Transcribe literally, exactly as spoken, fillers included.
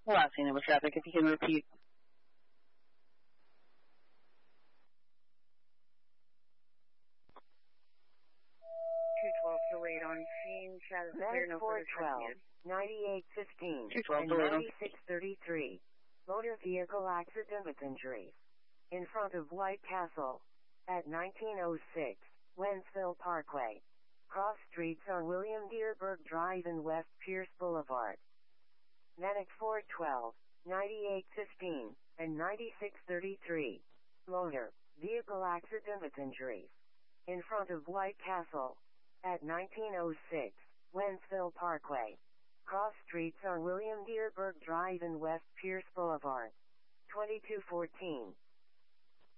Last scene of traffic, if you can repeat. two twelve to wait on scene, shadows clear, no further traffic. ninety-eight fifteen and ninety-six thirty-three. Motor vehicle accident with injuries. In front of White Castle. At nineteen oh six, Wentzville Parkway. Cross streets on William Dearborg Drive and West Pierce Boulevard. Medic four twelve, ninety-eight fifteen, and ninety-six thirty-three. Motor vehicle accident with injuries. In front of White Castle. At nineteen oh six, Wentzville Parkway. Cross streets on William Dearborg Drive and West Pierce Boulevard. twenty-two fourteen,